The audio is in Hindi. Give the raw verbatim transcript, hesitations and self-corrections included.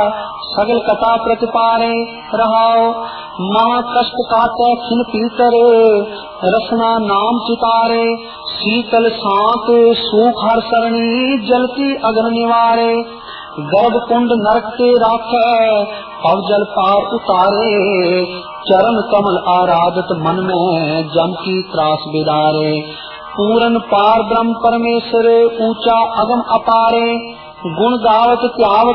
सगल कथा प्रतिपारे रहाओ। महा कष्ट काटे खिन पीतर रसना नाम चितारे। शीतल शांत सुख हर सरणी जलती अग्नि निवारे। गर्भ कुंड नरक के राखे अब जल पार उतारे। चरण कमल आराधत मन में जम की त्रास बिदारे। पूरन पार ब्रह्म परमेश्वर ऊंचा अगम अपारे। गुण गावत त्यावत